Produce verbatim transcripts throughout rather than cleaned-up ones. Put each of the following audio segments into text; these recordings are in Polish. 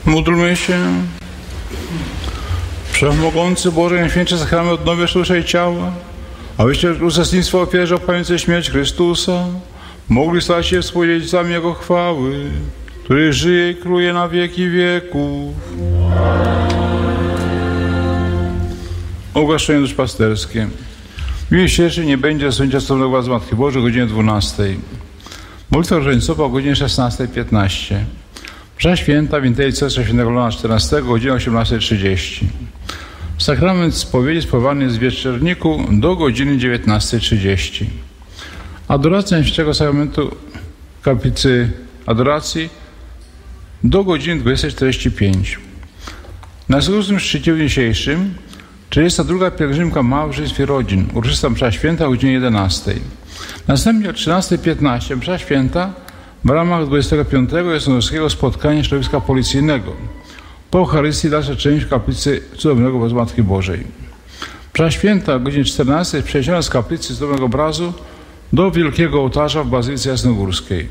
Módlmy się. Wszechmogący Boże, Najświętszy Sakrament odnowisz duszę i ciała, abyście uczestnictwo ofierze opamiętując śmierć Chrystusa mogli stać się współdziedzicami Jego chwały, który żyje i króluje na wieki wieków. Ogłaszczenie duszpasterskie. Miły dzisiejszy nie będzie zasłonięcia stosownego władzy Matki Bożej o godzinie dwunastej. Modlitwa różańcowa o godzinie szesnastej piętnaście. Msza święta w Intelice Świętego Leona czternastego o godzinie osiemnastej trzydzieści. Sakrament spowiedzi sprawowany jest w wieczorniku do godziny dziewiętnastej trzydzieści. Adoracja Świętego Sakramentu w kaplicy adoracji do godziny dwudziestej czterdzieści pięć. Na słusznym szczycie dzisiejszym trzydziesta druga pielgrzymka małżeństw i rodzin, uroczysta msza święta o godzinie jedenastej. Następnie o trzynastej piętnaście msza święta w ramach dwudziestego piątego jasnogórskiego spotkania środowiska policyjnego. Po Eucharystii dalsza część w kaplicy Cudownego Obrazu Matki Bożej. Msza święta o godzinie czternastej jest przeniesiona z kaplicy Cudownego Obrazu do wielkiego ołtarza w Bazylice Jasnogórskiej.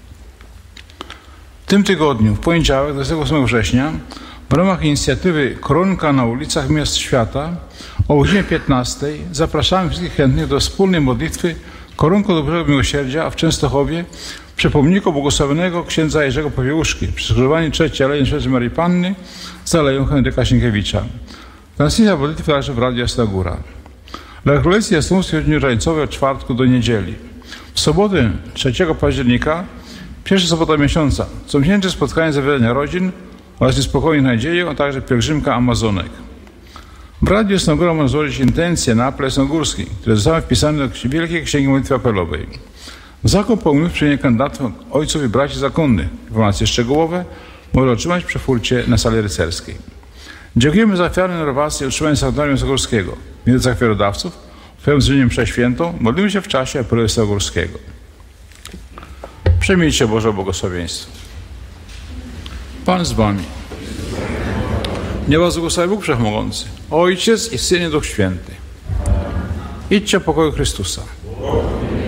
W tym tygodniu, w poniedziałek, dwudziestego ósmego września, w ramach inicjatywy Koronka na ulicach miast świata o godzinie piętnastej zapraszamy wszystkich chętnych do wspólnej modlitwy Koronką do Bożego Miłosierdzia w Częstochowie przy pomniku błogosławionego księdza Jerzego Popiełuszki przy skrzyżowaniu trzeciej Alei Świętej Maryi Panny z Aleją Henryka Sienkiewicza. Transmisja modlitwy także w Radiu Jasna Góra. Dla Królestwa Jasnogórskiej godziny różańcowej od czwartku do niedzieli. W sobotę trzeciego października, pierwsza sobota miesiąca, comiesięczne spotkanie zawiadania rodzin oraz niespokojnych nadziei, a także pielgrzymka Amazonek. W Radiu Jasna Góra można złożyć intencje na apel jasnogórski, które zostały wpisane do Wielkiej Księgi Modlitwy Apelowej. Zakup pomysłów przyjęcia kandydatów ojców i braci zakonnych. Informacje szczegółowe można otrzymać przy furcie na sali rycerskiej. Dziękujemy za ofiarę renowacji i utrzymanie sanktuarium jasnogórskiego. W miejscach ofiarodawców, w pełnym zrzemieniem mszę świętą, modlimy się w czasie apelu jasnogórskiego. Przyjmijcie Boże błogosławieństwo. Pan z wami. Niech was błogosławi Bóg Wszechmogący, Ojciec i Syn i Duch Święty. Idźcie w pokoju Chrystusa.